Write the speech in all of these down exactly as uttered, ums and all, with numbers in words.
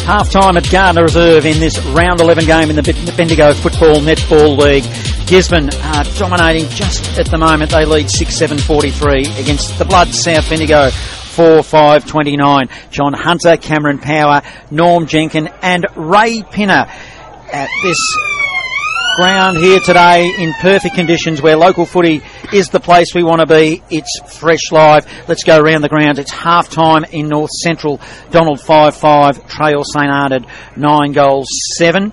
Half-time at Gardner Reserve in this round eleven game in the Bendigo Football Netball League. Gisborne are dominating just at the moment. They lead six seven forty-three against the Blood South Bendigo four five twenty-nine. John Hunter, Cameron Power, Norm Jenkin and Ray Pinner at this ground here today in perfect conditions where local footy is the place we want to be. It's fresh live. Let's go around the ground. It's half time in North Central. Donald five five, Trail St Arnaud nine goals seven.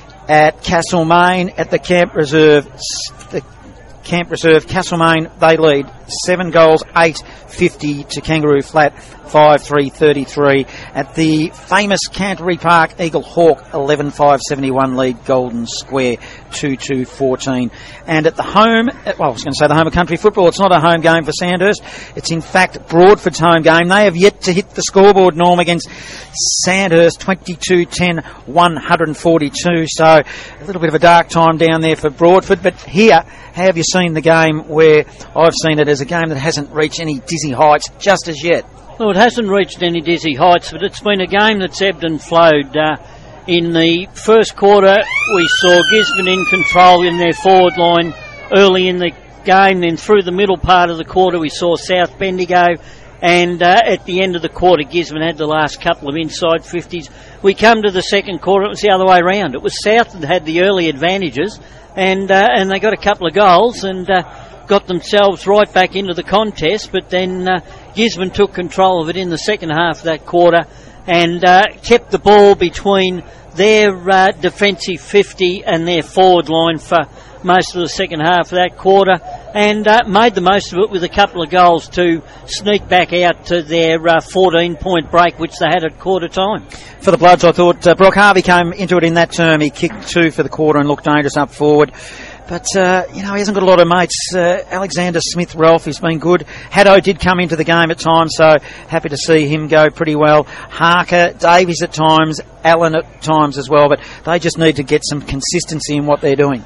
At Castlemaine at the Camp Reserve, the Camp Reserve, Castlemaine, they lead seven goals eight fifty to Kangaroo Flat five three thirty-three. At the famous Canterbury Park, Eagle Hawk eleven five seventy-one lead Golden Square two two fourteen. And at the home, well, I was going to say the home of country football, it's not a home game for Sandhurst. It's in fact Broadford's home game. They have yet to hit the scoreboard, Norm, against Sandhurst twenty-two ten one forty-two. So a little bit of a dark time down there for Broadford. But here, have you seen the game where I've seen it as a game that hasn't reached any dizzy heights just as yet? Well, it hasn't reached any dizzy heights, but it's been a game that's ebbed and flowed. Uh, in the first quarter, we saw Gisborne in control in their forward line early in the game. Then through the middle part of the quarter, we saw South Bendigo. And uh, at the end of the quarter, Gisborne had the last couple of inside fifties. We come to the second quarter, it was the other way around. It was South that had the early advantages, and uh, and they got a couple of goals and uh, got themselves right back into the contest. But then uh, Gisborne took control of it in the second half of that quarter and uh, kept the ball between their uh, defensive fifty and their forward line for most of the second half of that quarter, and uh, made the most of it with a couple of goals to sneak back out to their uh, fourteen-point break, which they had at quarter time. For the Bloods, I thought uh, Brock Harvey came into it in that term. He kicked two for the quarter and looked dangerous up forward. But, uh, you know, he hasn't got a lot of mates. Uh, Alexander Smith-Ralph has been good. Haddo did come into the game at times, so happy to see him go pretty well. Harker, Davies at times, Allen at times as well, but they just need to get some consistency in what they're doing.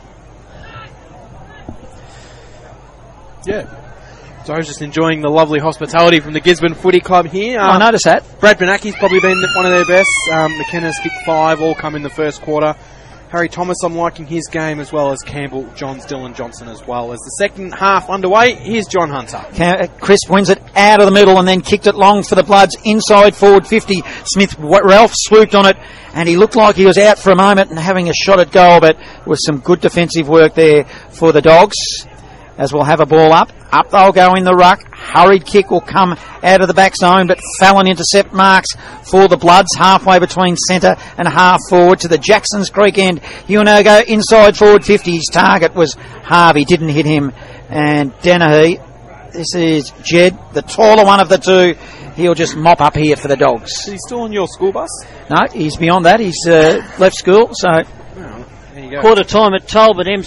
Yeah. So I was just enjoying the lovely hospitality from the Gisborne Footy Club here. Um, I noticed that. Brad Benaki's probably been one of their best. Um, McKenna's kicked five, all come in the first quarter. Harry Thomas, I'm liking his game, as well as Campbell, Johns, Dylan Johnson as well. As the second half underway, here's John Hunter. Crisp wins it out of the middle and then kicked it long for the Bloods inside forward fifty. Smith Ralph swooped on it and he looked like he was out for a moment and having a shot at goal, but with some good defensive work there for the Dogs. As we'll have a ball up. Up they'll go in the ruck. Hurried kick will come out of the back zone, but Fallon intercept marks for the Bloods halfway between centre and half forward to the Jacksons Creek end. He'll now go inside forward fifty. His target was Harvey, didn't hit him. And Dennehy, this is Jed, the taller one of the two. He'll just mop up here for the Dogs. Is he still on your school bus? No, he's beyond that. He's uh, left school, so... Oh, there you go. Quarter time at Talbot M